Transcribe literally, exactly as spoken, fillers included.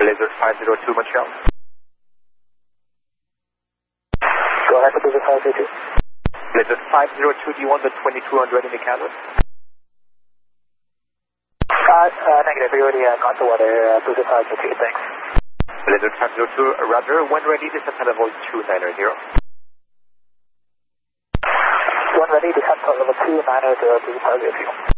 Blizzard five zero two Montreal. Go ahead, Blizzard five zero two. Blizzard five zero two, do you want the twenty-two hundred in the canvas? Uh, uh, negative, we already uh, got the water, uh, Blizzard five zero two, thanks. Blizzard five zero two, roger, when ready, descent level two nine zero. When ready, descent level two nine zero, Blizzard five zero two.